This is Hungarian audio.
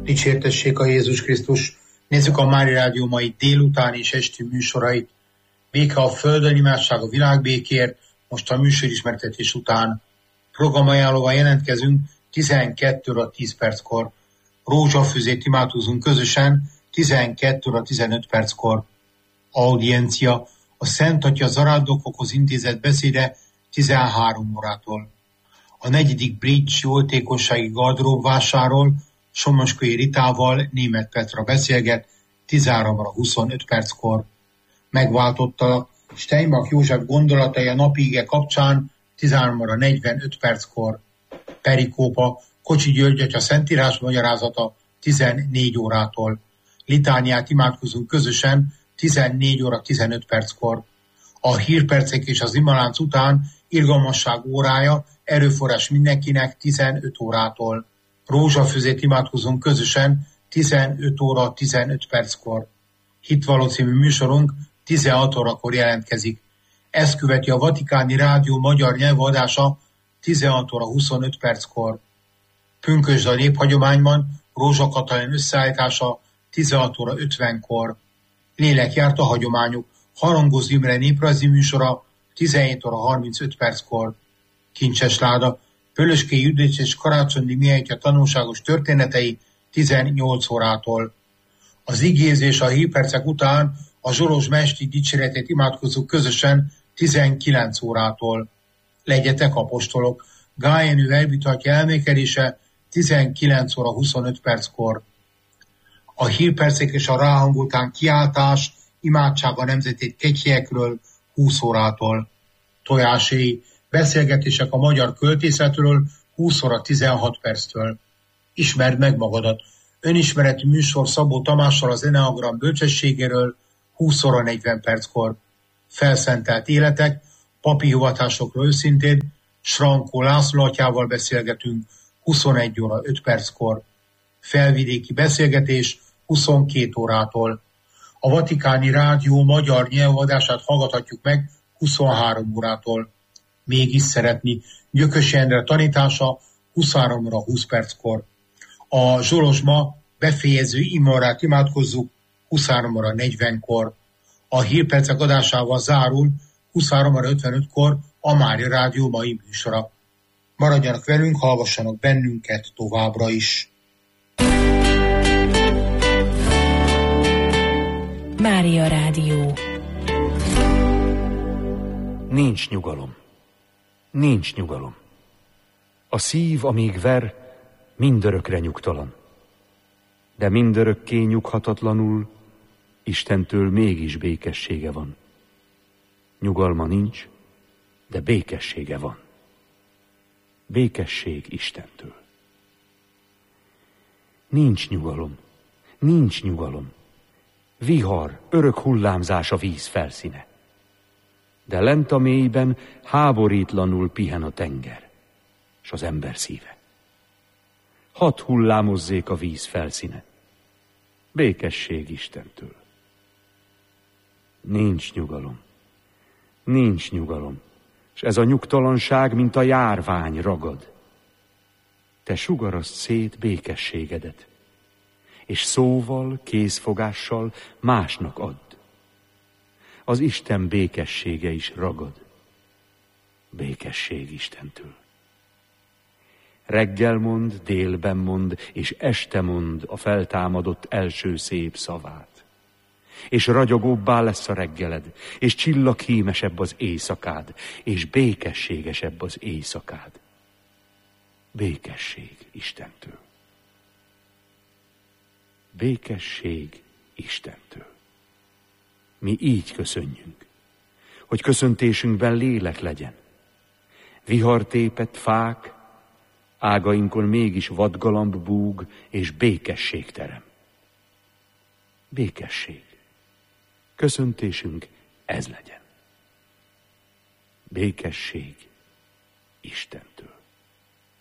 Dicsértessék a Jézus Krisztus! Nézzük a Mária Rádió mai délután és esti műsorait. Béke a földön, imádság a világbékért, most a műsorismertetés után. Programajánlóval jelentkezünk 12 óra 10 perckor. Rózsafüzét imádkozunk közösen 12 óra 15 perckor. Audiencia, a Szent Atya zarándokokhoz intézett beszéde 13 órától. A 4. Bridge jótékonysági gardróbvásáról Somoskői Ritával Németh Petra beszélget 13 óra 25 perckor. Megváltotta Steinbach József gondolatai a napige kapcsán 13 óra 45 perckor. Perikópa Kocsi György atya szentírás magyarázata 14 órától. Litániát imádkozunk közösen 14 óra 15 perckor. A hírpercek és az imalánc után irgalmasság órája, erőforrás mindenkinek 15 órától. Rózsafüzét imádkozunk közösen 15 óra 15 perckor. Hitvaló című műsorunk 16 órakor jelentkezik. Ezt követi a Vatikáni Rádió magyar nyelvadása 16 óra 25 perckor. Pünkösd a néphagyományban Rózsa Katalin összeállítása 16 óra 50-kor. Lélek járt a hagyományuk Harangos Imre néprajzi műsora 17 óra 35 perckor. Kincses láda Pölöskei Judit és Karácsonyi Mihálytya tanulságos történetei 18 órától. Az igézés a hírpercek után a Zsolos Mesti dicséretét imádkozunk közösen 19 órától. Legyetek apostolok, Gájenő elvitatja elmékedése 19 óra 25 perckor. A hírpercek és a ráhangoltán kiáltás, imádság a nemzeti kegyhelyekről 20 órától. Tojáséi beszélgetések a magyar költészetről 20 óra 16 perctől. Ismerd meg magadat. Önismereti műsor Szabó Tamással az Eneagram bölcsességéről 20 óra 40 perckor. Felszentelt életek, papi hivatásokról őszintén, Srankó László atyával beszélgetünk 21 óra 5 perckor. Felvidéki beszélgetés 22 órától. A Vatikáni Rádió magyar nyelvadását hallgathatjuk meg 23 órától. Mégis szeretni Gyökös Endre tanítása 23 óra 20 perckor. A Zsolozsma befejező imorát imádkozzuk 23 óra 40-kor. A hírpercek adásával zárul 23 óra 55-kor a Mária Rádió mai műsora. Maradjanak velünk, hallgassanak bennünket továbbra is. Mária Rádió. Nincs nyugalom. Nincs nyugalom. A szív, amíg ver, mindörökre nyugtalan. De mindörökké nyughatatlanul Istentől mégis békessége van. Nyugalma nincs, de békessége van. Békesség Istentől. Nincs nyugalom. Nincs nyugalom. Vihar, örök hullámzás a víz felszíne. De lent a mélyben háborítlanul pihen a tenger, s az ember szíve. Hadd hullámozzék a víz felszíne. Békesség Istentől. Nincs nyugalom. Nincs nyugalom, s ez a nyugtalanság, mint a járvány ragad. Te sugaraszt szét békességedet, és szóval, kézfogással másnak add. Az Isten békessége is ragad. Békesség Istentől. Reggel mond, délben mond, és este mond a feltámadott első szép szavát. És ragyogóbbá lesz a reggeled, és csillaghímesebb az éjszakád, és békességesebb az éjszakád. Békesség Istentől. Békesség Istentől. Mi így köszönjünk, hogy köszöntésünkben lélek legyen. Vihartépett fák, ágainkon mégis vadgalamb búg, és békesség terem. Békesség. Köszöntésünk ez legyen. Békesség Istentől.